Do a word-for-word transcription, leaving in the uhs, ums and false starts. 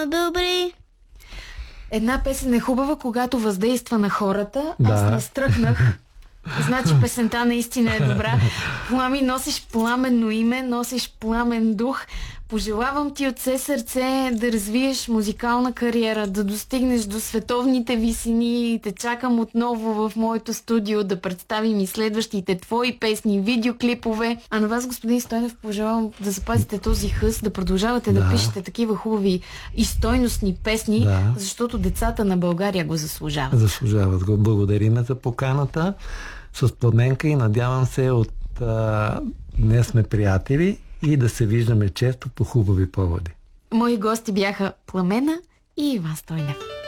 Добре. Една песен е хубава, когато въздейства на хората. Да. Аз настръхнах. Значи песента наистина е добра. Плами, носиш пламенно име, носиш пламен дух. Пожелавам ти от все сърце да развиеш музикална кариера, да достигнеш до световните висини. Те чакам отново в моето студио да представим и следващите твои песни, видеоклипове. А на вас, господин Стойнев, пожелавам да запазите този хъс, да продължавате да, Да. пишете такива хубави и стойностни песни, Да. защото децата на България го заслужават. Заслужават го. Благодариме за поканата с Пламенка и надявам се от а, днес сме приятели и да се виждаме често по хубави поводи. Мои гости бяха Пламена и Иван Стойнев.